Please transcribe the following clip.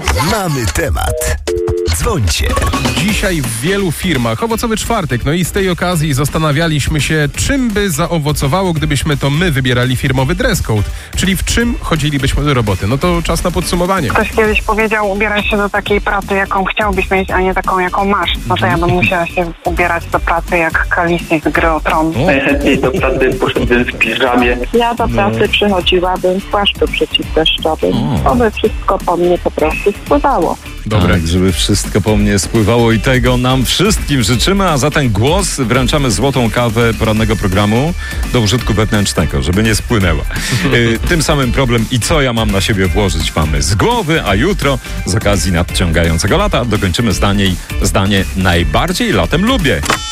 Mamy temat. Dzwońcie. Dzisiaj w wielu firmach owocowy czwartek, no i z tej okazji zastanawialiśmy się, czym by zaowocowało, gdybyśmy to my wybierali firmowy dress code, czyli w czym chodzilibyśmy do roboty. No to czas na podsumowanie. Ktoś kiedyś powiedział, ubieraj się do takiej pracy, jaką chciałbyś mieć, a nie taką, jaką masz. No to ja bym musiała się ubierać do pracy jak Khaleesi z Gry o Tron. Najchętniej do pracy poszedłbym w piżamie. Ja do pracy przychodziłabym w płaszczu przeciwdeszczowym. Oby wszystko po mnie po prostu spływało. Dobre. Tak, żeby wszystko po mnie spływało i tego nam wszystkim życzymy, a za ten głos wręczamy złotą kawę porannego programu do użytku wewnętrznego, żeby nie spłynęła. Tym samym problem i co ja mam na siebie włożyć mamy z głowy, a jutro z okazji nadciągającego lata dokończymy zdanie najbardziej latem lubię.